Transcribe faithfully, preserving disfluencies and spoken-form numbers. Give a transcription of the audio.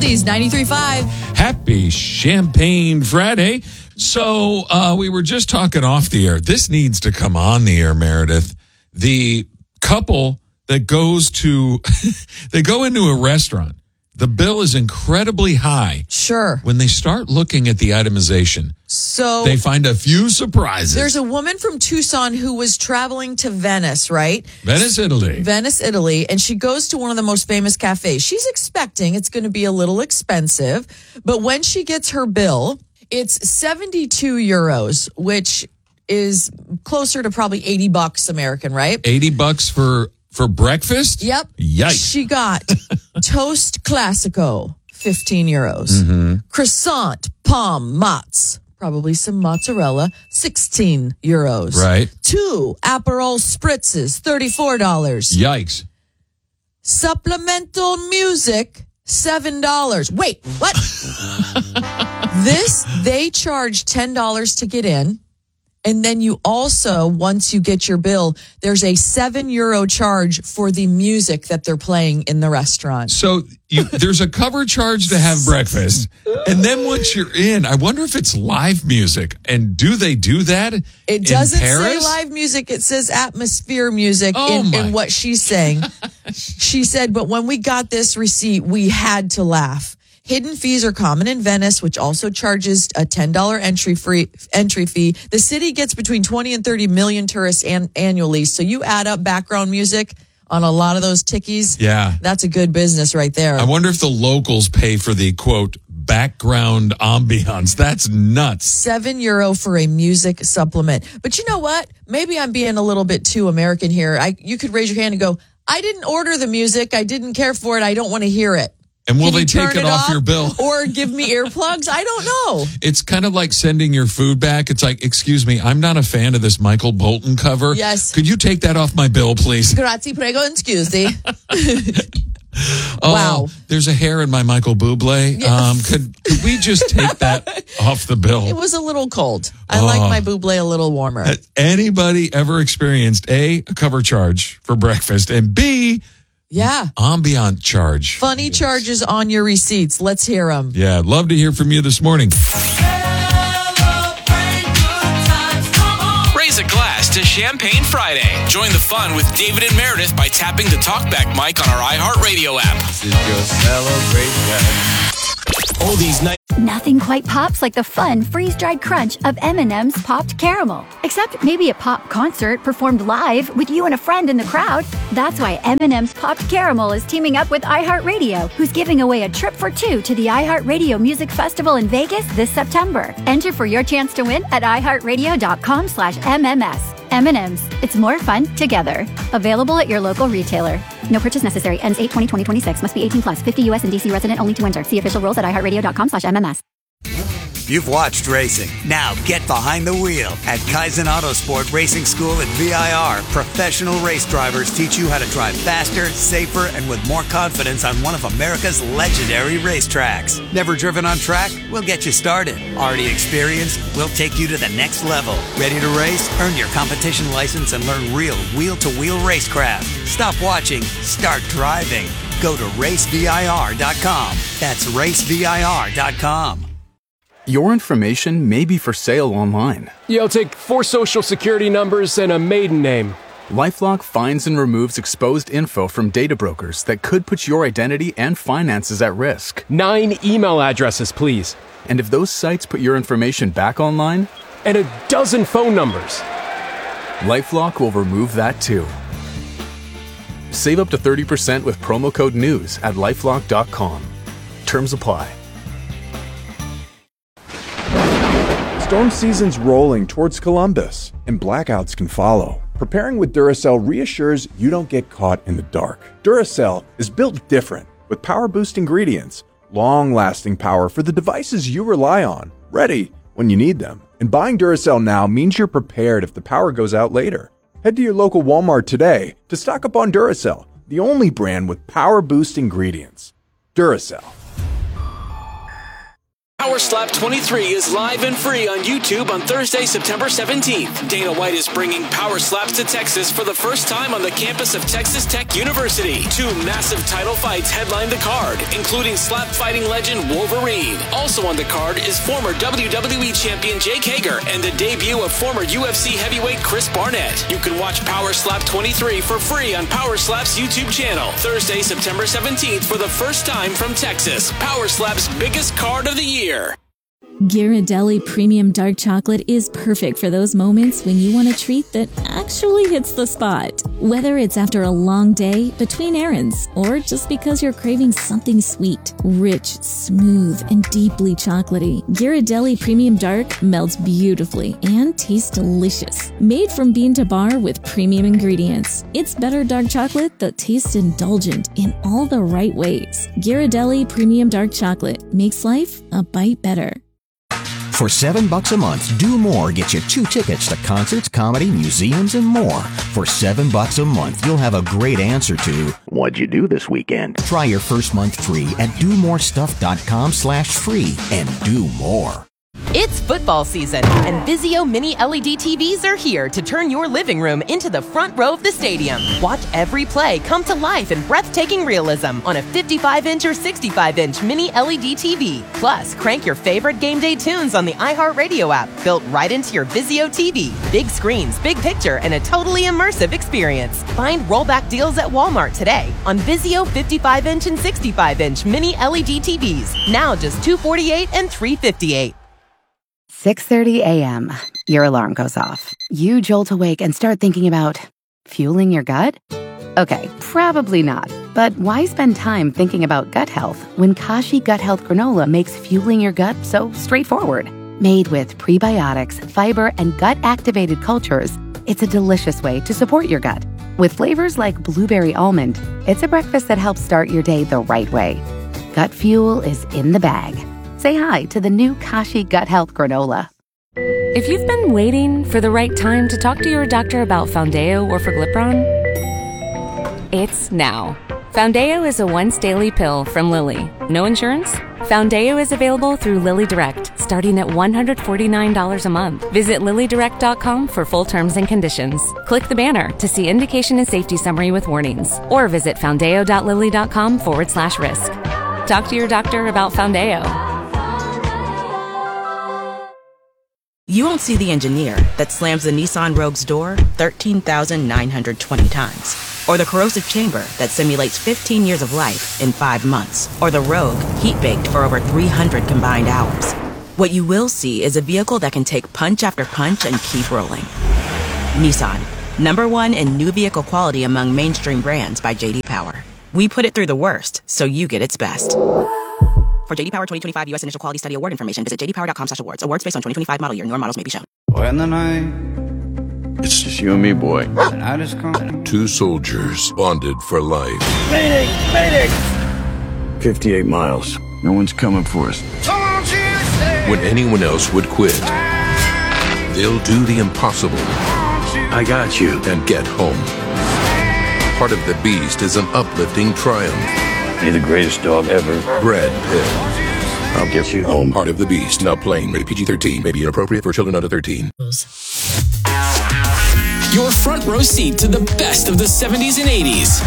Oldies, ninety-three point five. Happy Champagne Friday. So uh, we were just talking off the air. This needs to come on the air, Meredith. The couple that goes to, they go into a restaurant. The bill is incredibly high. Sure. When they start looking at the itemization, so they find a few surprises. There's a woman from Tucson who was traveling to Venice, right? Venice, Italy. Venice, Italy. And she goes to one of the most famous cafes. She's expecting it's going to be a little expensive. But when she gets her bill, it's seventy-two euros, which is closer to probably eighty bucks American, right? eighty bucks for... For breakfast? Yep. Yikes. She got Toast Classico, fifteen euros. Mm-hmm. Croissant, Palm, Mozz, probably some mozzarella, sixteen euros. Right. Two Aperol Spritzes, thirty-four dollars. Yikes. Supplemental music, seven dollars. Wait, what? This, they charge ten dollars to get in. And then you also, once you get your bill, there's a seven euro charge for the music that they're playing in the restaurant. So you, there's a cover charge to have breakfast. And then once you're in, I wonder if it's live music. And do they do that in It doesn't Paris? say live music. It says atmosphere music Oh in, my. in what she's saying. She said, but when we got this receipt, we had to laugh. Hidden fees are common in Venice, which also charges a ten dollars entry free entry fee. The city gets between twenty and thirty million tourists an, annually. So you add up background music on a lot of those tickies. Yeah. That's a good business right there. I wonder if the locals pay for the, quote, background ambiance. That's nuts. Seven euro for a music supplement. But you know what? Maybe I'm being a little bit too American here. I You could raise your hand and go, I didn't order the music. I didn't care for it. I don't want to hear it. And will Can they you take turn it off your bill? Or give me earplugs? I don't know. It's kind of like sending your food back. It's like, excuse me, I'm not a fan of this Michael Bolton cover. Yes. Could you take that off my bill, please? Grazie, prego, scusi. Oh, Wow. There's a hair in my Michael Bublé. Yeah. Um, could, could we just take that off the bill? It was a little cold. I Oh. like my Bublé a little warmer. Has anybody ever experienced A, a cover charge for breakfast, and B, Yeah. ambient charge? Funny charges on your receipts. Let's hear them. Yeah, I'd love to hear from you this morning. Raise a glass to Champagne Friday. Join the fun with David and Meredith by tapping the TalkBack mic on our iHeartRadio app. This is your celebration. Oldies night. Nothing quite pops like the fun freeze-dried crunch of M and M's Popped Caramel. Except maybe a pop concert performed live with you and a friend in the crowd. That's why M and M's Popped Caramel is teaming up with iHeartRadio, who's giving away a trip for two to the iHeartRadio Music Festival in Vegas this September. Enter for your chance to win at iHeartRadio.com slash MMS. M and M's. It's more fun together. Available at your local retailer. No purchase necessary. Ends eight twenty twenty twenty-six. Must be eighteen plus. fifty U S and D C resident only to enter. See official rules at iHeartRadio.com slash MMS. You've watched racing. Now get behind the wheel. At Kaizen Autosport Racing School at V I R, professional race drivers teach you how to drive faster, safer, and with more confidence on one of America's legendary racetracks. Never driven on track? We'll get you started. Already experienced? We'll take you to the next level. Ready to race? Earn your competition license and learn real wheel-to-wheel racecraft. Stop watching. Start driving. Go to race V I R dot com. That's race V I R dot com. Your information may be for sale online. Yeah, I'll take four social security numbers and a maiden name. LifeLock finds and removes exposed info from data brokers that could put your identity and finances at risk. Nine email addresses, please. And if those sites put your information back online, And a dozen phone numbers. LifeLock will remove that too. Save up to thirty percent with promo code NEWS at lifelock dot com. Terms apply. Storm season's rolling towards Columbus, and blackouts can follow. Preparing with Duracell reassures you don't get caught in the dark. Duracell is built different, with power-boost ingredients, long-lasting power for the devices you rely on, ready when you need them. And buying Duracell now means you're prepared if the power goes out later. Head to your local Walmart today to stock up on Duracell, the only brand with power-boost ingredients. Duracell. Power Slap twenty-three is live and free on YouTube on Thursday, September seventeenth. Dana White is bringing Power Slaps to Texas for the first time on the campus of Texas Tech University. Two massive title fights headline the card, including slap fighting legend Wolverine. Also on the card is former W W E champion Jake Hager and the debut of former U F C heavyweight Chris Barnett. You can watch Power Slap twenty-three for free on Power Slap's YouTube channel. Thursday, September seventeenth for the first time from Texas. Power Slap's biggest card of the year. Ghirardelli Premium Dark Chocolate is perfect for those moments when you want a treat that actually hits the spot. Whether it's after a long day, between errands, or just because you're craving something sweet, rich, smooth, and deeply chocolatey, Ghirardelli Premium Dark melts beautifully and tastes delicious. Made from bean to bar with premium ingredients, it's better dark chocolate that tastes indulgent in all the right ways. Ghirardelli Premium Dark Chocolate makes life a bite better. For seven bucks a month, Do More gets you two tickets to concerts, comedy, museums, and more. For seven bucks a month, you'll have a great answer to, what'd you do this weekend? Try your first month free at do more stuff dot com slash free and do more. It's football season, and Vizio Mini L E D T Vs are here to turn your living room into the front row of the stadium. Watch every play come to life in breathtaking realism on a fifty-five inch or sixty-five inch Mini L E D T V. Plus, crank your favorite game day tunes on the iHeartRadio app, built right into your Vizio T V. Big screens, big picture, and a totally immersive experience. Find rollback deals at Walmart today on Vizio fifty-five inch and sixty-five inch Mini L E D T Vs. Now just two hundred forty-eight dollars and three hundred fifty-eight dollars. six thirty a.m. Your alarm goes off. You jolt awake and start thinking about fueling your gut? Okay, probably not. But why spend time thinking about gut health when Kashi Gut Health Granola makes fueling your gut so straightforward? Made with prebiotics, fiber, and gut-activated cultures, it's a delicious way to support your gut. With flavors like blueberry almond, it's a breakfast that helps start your day the right way. Gut fuel is in the bag. Say hi to the new Kashi Gut Health Granola. If you've been waiting for the right time to talk to your doctor about Foundeo or Forglipron, it's now. Foundeo is a once-daily pill from Lilly. No insurance? Foundeo is available through Lilly Direct, starting at one hundred forty-nine dollars a month. Visit lilly direct dot com for full terms and conditions. Click the banner to see indication and safety summary with warnings, or visit foundeo.lilly.com forward slash risk. Talk to your doctor about Foundeo. You won't see the engineer that slams the Nissan Rogue's door thirteen thousand nine hundred twenty times. Or the corrosive chamber that simulates fifteen years of life in five months. Or the Rogue heat-baked for over three hundred combined hours. What you will see is a vehicle that can take punch after punch and keep rolling. Nissan, number one in new vehicle quality among mainstream brands by J D Power. We put it through the worst, so you get its best. For J D Power twenty twenty-five U S Initial Quality Study Award information, visit j d power dot com slash awards. Awards based on twenty twenty-five model year. Newer models may be shown. When the night, it's just you and me, boy. And I just come. Two soldiers bonded for life. Mayday! Mayday! fifty-eight miles. No one's coming for us. When anyone else would quit, they'll do the impossible. I got you. And get home. Heart of the Beast is an uplifting triumph. You're the greatest dog ever. Brad Pitt. I'll get you home. Heart of the Beast. Now playing. Rated P G thirteen. May be inappropriate for children under thirteen. Your front row seat to the best of the seventies and eighties.